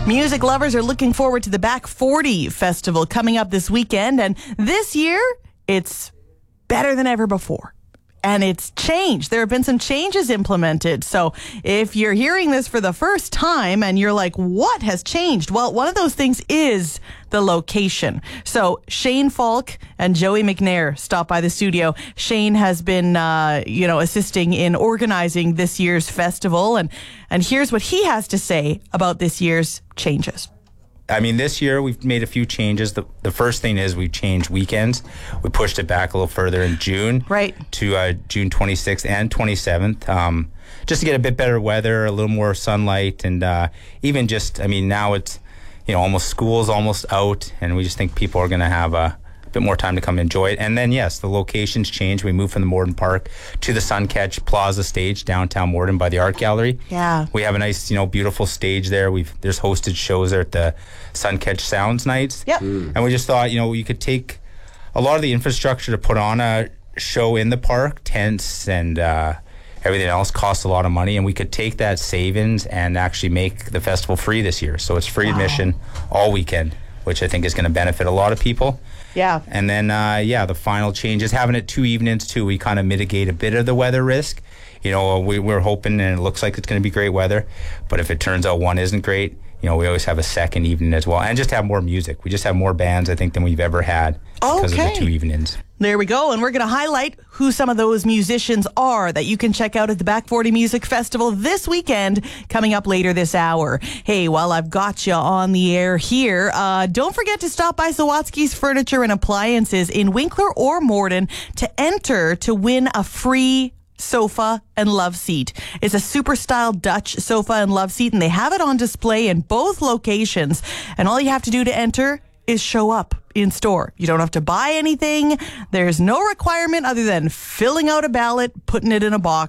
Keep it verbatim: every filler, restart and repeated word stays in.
Music lovers are looking forward to the Back forty Festival coming up this weekend. And this year, it's better than ever before. And it's changed. There have been some changes implemented. So if you're hearing this for the first time and you're like, what has changed? Well, one of those things is the location. So Shane Falk and Joey McNair stopped by the studio. Shane has been, uh, you know, assisting in organizing this year's festival. And, and here's what he has to say about this year's changes. I mean, this year we've made a few changes. The, the first thing is we've changed weekends. We pushed it back a little further in June, right, to uh, June twenty-sixth and twenty-seventh, um, just to get a bit better weather, a little more sunlight, and uh, even just, I mean, now it's, you know, almost school's almost out, and we just think people are going to have a bit more time to come enjoy it. And then, yes, the locations changed. We moved from the Morden Park to the Suncatch Plaza stage downtown Morden by the Art Gallery. Yeah. We have a nice, you know, beautiful stage there. We've There's hosted shows there at the Suncatch Sounds Nights. Yep. Mm. And we just thought, you know, you could take a lot of the infrastructure to put on a show in the park, tents and uh, everything else costs a lot of money, and we could take that savings and actually make the festival free this year. So it's free wow. admission all weekend, which I think is going to benefit a lot of people. Yeah. And then, uh, yeah, the final change is having it two evenings, too. We kind of mitigate a bit of the weather risk. You know, we, we're hoping, and it looks like it's going to be great weather. But if it turns out one isn't great, you know, we always have a second evening as well. And just have more music. We just have more bands, I think, than we've ever had because okay. of the two evenings. There we go. And we're going to highlight who some of those musicians are that you can check out at the Back forty Music Festival this weekend, coming up later this hour. Hey, while I've got you on the air here, uh, don't forget to stop by Sawatsky's Furniture and Appliances in Winkler or Morden to enter to win a free sofa and love seat. It's a super style Dutch sofa and love seat, and they have it on display in both locations. And all you have to do to enter is show up in store. You don't have to buy anything. There's no requirement other than filling out a ballot, putting it in a box.